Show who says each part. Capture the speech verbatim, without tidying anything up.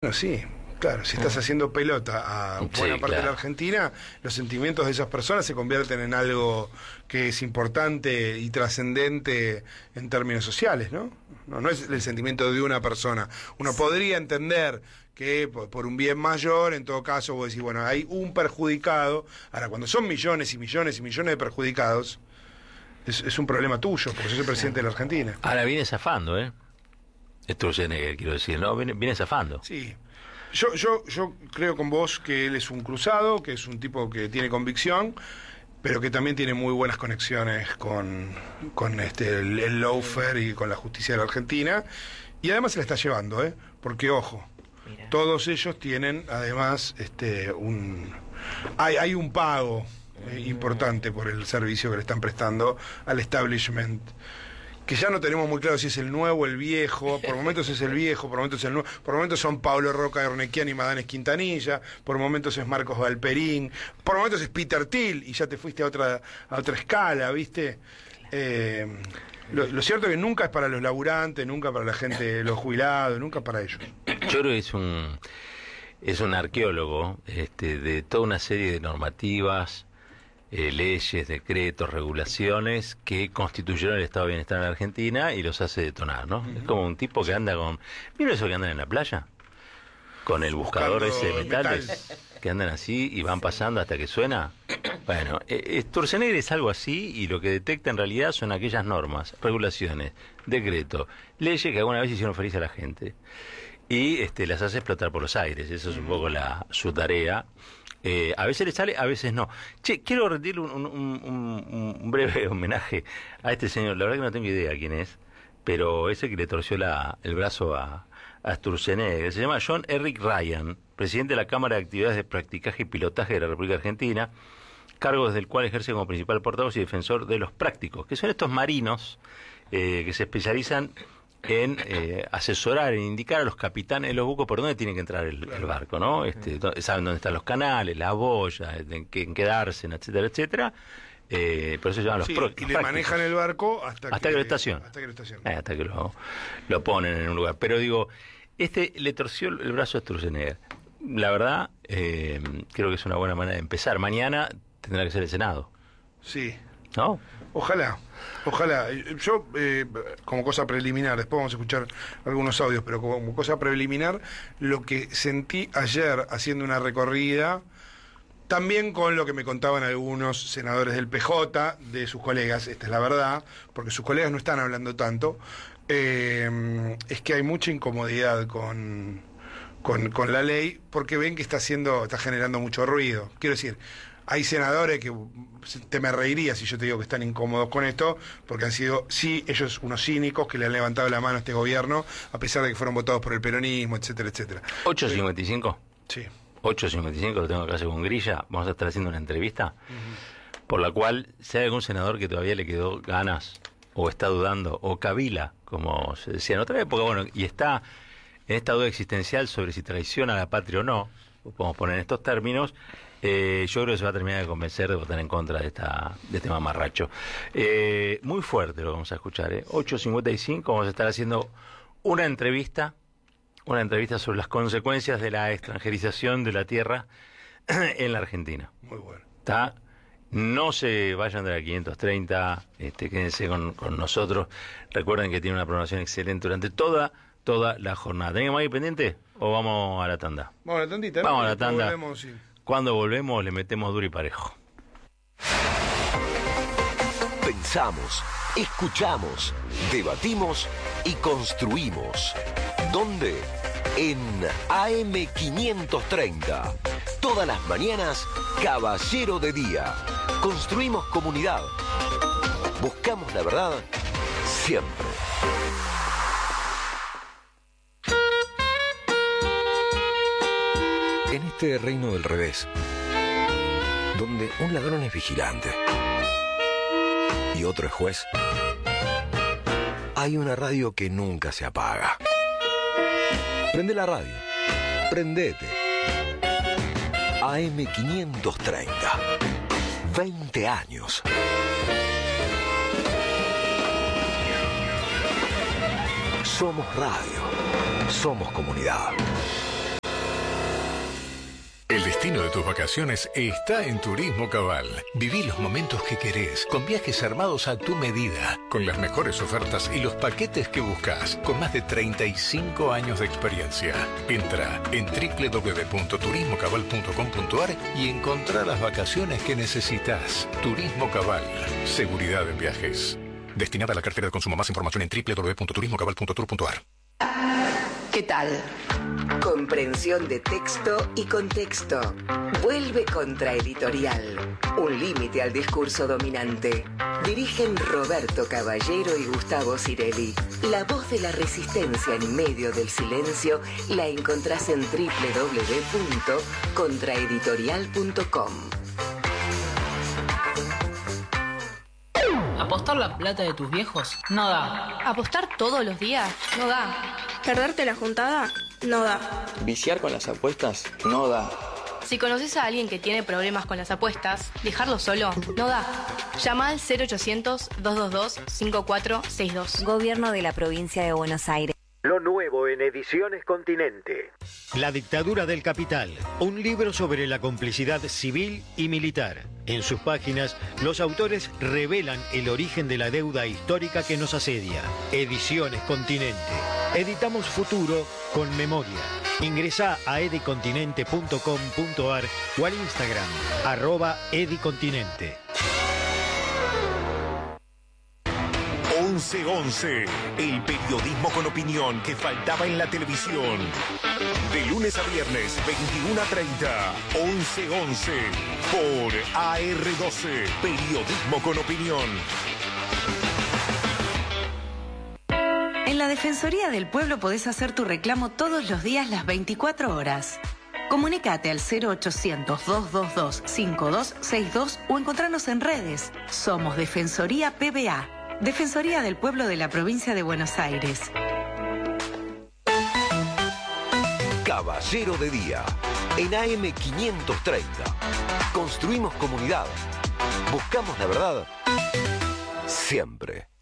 Speaker 1: Bueno, sí, claro, si estás haciendo pelota a buena
Speaker 2: Sí,
Speaker 1: parte de la
Speaker 2: claro.
Speaker 1: Argentina, los sentimientos de esas personas se convierten en algo que es importante y trascendente en términos sociales, ¿no? No, no es el sentimiento de una persona. Uno podría entender que por, por un bien mayor, en todo caso, vos decís, bueno, hay un perjudicado. Ahora, cuando son millones y millones y millones de perjudicados, es, es un problema tuyo, porque sos el presidente de la Argentina.
Speaker 2: Ahora viene zafando, ¿eh? Sturzenegger, quiero decir, ¿no? Viene, viene zafando.
Speaker 1: Sí. Yo, yo, yo creo con vos que él es un cruzado, que es un tipo que tiene convicción, pero que también tiene muy buenas conexiones con, con este, el, el lawfare y con la justicia de la Argentina. Y además se la está llevando, ¿eh? Porque, ojo,
Speaker 3: Mira.
Speaker 1: todos ellos tienen además este un hay, hay un pago eh, importante por el servicio que le están prestando al establishment, que ya no tenemos muy claro si es el nuevo o el viejo. Por momentos es el viejo, por momentos es el nuevo, por momentos son Pablo Roca Ernequian y Madanes Quintanilla, por momentos es Marcos Galperín, por momentos es Peter Thiel, y ya te fuiste a otra a otra escala, ¿viste? Eh, lo, lo cierto es que nunca es para los laburantes, nunca para la gente, los jubilados, nunca para ellos.
Speaker 2: Yo creo que es un es un arqueólogo este, de toda una serie de normativas, eh, leyes, decretos, regulaciones que constituyeron el estado de bienestar en la Argentina y los hace detonar, ¿no? Uh-huh. Es como un tipo que anda con... ¿Vieron eso que andan en la playa? Con el buscador
Speaker 1: Buscando
Speaker 2: ese de metales,
Speaker 1: metal.
Speaker 2: que andan así y van pasando hasta que suena. Bueno, eh, Sturzenegger es algo así, y lo que detecta en realidad son aquellas normas, regulaciones, decretos, leyes que alguna vez hicieron feliz a la gente y este, las hace explotar por los aires. Eso es un poco la, su tarea. Eh, a veces le sale, a veces no. Che, quiero rendirle un, un, un, un breve homenaje a este señor. La verdad que no tengo idea quién es, pero ese que le torció la, el brazo a, a Sturzenegger. Se llama John Eric Ryan, presidente de la Cámara de Actividades de Practicaje y Pilotaje de la República Argentina, cargo desde el cual ejerce como principal portavoz y defensor de los prácticos, que son estos marinos eh, que se especializan en eh, asesorar, en indicar a los capitanes de los buques por dónde tiene que entrar el, el barco, ¿no? Este, dónde- saben dónde están los canales, las boyas, en qué en qué dársena, etcétera, etcétera. Eh, por eso se llaman los
Speaker 1: Sí,
Speaker 2: pro-
Speaker 1: y
Speaker 2: los
Speaker 1: le
Speaker 2: prácticos.
Speaker 1: manejan el barco hasta,
Speaker 2: Hasta que lo estaciona.
Speaker 1: Hasta que lo estaciona.
Speaker 2: Eh, hasta que lo, lo ponen en un lugar. Pero digo, este le torció el brazo a Sturzenegger. La verdad, eh, creo que es una buena manera de empezar. Mañana tendrá que ser el Senado,
Speaker 1: Sí.
Speaker 2: ¿no?
Speaker 1: Ojalá, ojalá. Yo, eh, como cosa preliminar, después vamos a escuchar algunos audios, pero como cosa preliminar, lo que sentí ayer haciendo una recorrida, también con lo que me contaban algunos senadores del P J, de sus colegas, esta es la verdad, porque sus colegas no están hablando tanto, eh, es que hay mucha incomodidad con, con, con la ley, porque ven que está haciendo, está generando mucho ruido. Quiero decir, hay senadores que te me reirías si yo te digo que están incómodos con esto, porque han sido, sí, ellos unos cínicos que le han levantado la mano a este gobierno, a pesar de que fueron votados por el peronismo, etcétera, etcétera.
Speaker 2: ocho cincuenta y cinco.
Speaker 1: Sí.
Speaker 2: ocho cincuenta y cinco, lo tengo acá con Grilla. Vamos a estar haciendo una entrevista por la cual, si hay algún senador que todavía le quedó ganas, o está dudando, o cavila, como se decía en otra época, bueno, y está en esta duda existencial sobre si traiciona a la patria o no, lo podemos poner en estos términos, eh, yo creo que se va a terminar de convencer de votar en contra de esta de este mamarracho. Eh, muy fuerte lo vamos a escuchar, ¿eh? ocho cincuenta y cinco, vamos a estar haciendo una entrevista, una entrevista sobre las consecuencias de la extranjerización de la tierra en la Argentina.
Speaker 1: Muy bueno.
Speaker 2: ¿Está? No se vayan de la quinientos treinta, este, quédense con, con nosotros. Recuerden que tiene una programación excelente durante toda, toda la jornada. ¿Tenemos ahí pendiente o vamos a la tanda?
Speaker 1: Vamos a la tandita, ¿no?
Speaker 2: Vamos a la
Speaker 1: Después
Speaker 2: tanda.
Speaker 1: volvemos, sí.
Speaker 2: Cuando volvemos le metemos duro y parejo.
Speaker 4: Pensamos, escuchamos, debatimos y construimos. ¿Dónde? En A M quinientos treinta. Todas las mañanas, Caballero de Día. Construimos comunidad. Buscamos la verdad siempre. En este reino del revés, donde un ladrón es vigilante y otro es juez, hay una radio que nunca se apaga. Prende la radio. Prendete. A M quinientos treinta. veinte años. Somos radio. Somos comunidad.
Speaker 3: El destino de tus vacaciones está en Turismo Cabal. Viví los momentos que querés, con viajes armados a tu medida, con las mejores ofertas y los paquetes que buscas, con más de treinta y cinco años de experiencia. Entra en doble u doble u doble u punto turismo cabal punto com punto a r y encontrá las vacaciones que necesitas. Turismo Cabal. Seguridad en viajes. Destinada a la cartera de consumo. Más información en doble u doble u doble u punto turismo cabal punto tour punto a r.
Speaker 5: ¿Qué tal? Comprensión de texto y contexto. Vuelve Contraeditorial. Un límite al discurso dominante. Dirigen Roberto Caballero y Gustavo Cirelli. La voz de la resistencia en medio del silencio la encontrás en doble u doble u doble u punto contraeditorial punto com.
Speaker 6: ¿Apostar la plata de tus viejos? No da.
Speaker 7: ¿Apostar todos los días? No da.
Speaker 8: ¿Perderte la juntada? No da.
Speaker 9: ¿Viciar con las apuestas? No da.
Speaker 7: Si conoces a alguien que tiene problemas con las apuestas, dejarlo solo no da. Llama al cero ochocientos, dos dos dos, cinco cuatro seis dos.
Speaker 10: Gobierno de la Provincia de Buenos Aires.
Speaker 11: Lo nuevo en Ediciones Continente.
Speaker 12: La dictadura del capital, un libro sobre la complicidad civil y militar. En sus páginas, los autores revelan el origen de la deuda histórica que nos asedia. Ediciones Continente. Editamos futuro con memoria. Ingresá a edicontinente punto com punto a r o al Instagram, arroba edicontinente.
Speaker 13: once once, el periodismo con opinión que faltaba en la televisión. De lunes a viernes, veintiuno a treinta, once once, por A R doce, periodismo con opinión.
Speaker 14: En la Defensoría del Pueblo podés hacer tu reclamo todos los días las veinticuatro horas. Comunicate al cero ochocientos, dos dos dos, cinco dos seis dos o encontranos en redes. Somos Defensoría P B A. Defensoría del Pueblo de la Provincia de Buenos Aires.
Speaker 4: Caballero de Día, en A M quinientos treinta. Construimos comunidad. Buscamos la verdad siempre.